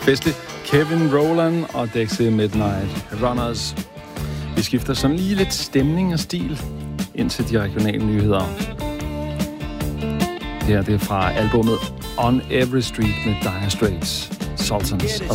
festligt. Kevin Rowland og Dexy Midnight Runners. Vi skifter sådan lige lidt stemning og stil ind til de regionale nyheder. Det her det er fra albumet On Every Street med Dire Straits, Sultans of